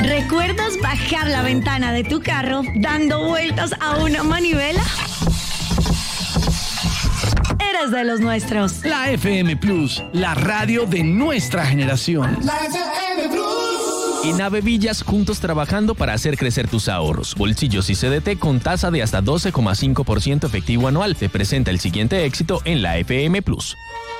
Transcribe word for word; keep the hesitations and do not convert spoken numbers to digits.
¿Recuerdas bajar la ventana de tu carro dando vueltas a una manivela? Eres de los nuestros. La F M Plus, la radio de nuestra generación. La F M Plus. En Avevillas, juntos trabajando para hacer crecer tus ahorros. Bolsillos y C D T con tasa de hasta doce coma cinco por ciento efectivo anual. Te presenta el siguiente éxito en la F M Plus.